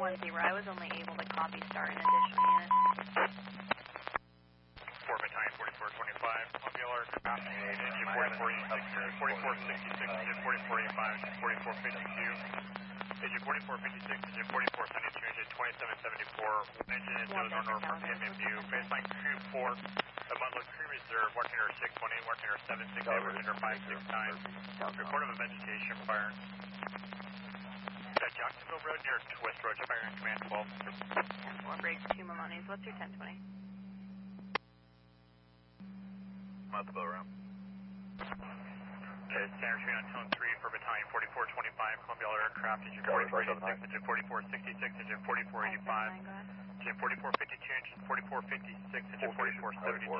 4410. I was only able to copy start an additional unit. 4 Battalion 4425, Columbia aircraft, engine 4486, 4466, engine 4485, engine 4452, engine 4456, engine 4472, engine 2774, engine is nose on north from PMMU, baseline crew 4, the Mundler Crew Reserve, watching our 618, watching our 768, watching our 569, report of a vegetation fire. Jacksonville Road near Twist Road, fire in command 12. 10-4, break 2 Mimonis, what's your 1020? Multiple room. Okay, Standard Tree on Tone 3 for Battalion 4425, Columbia aircraft, engine 4486, engine 4466, engine 4485, engine 4452, engine 4456, engine 4472.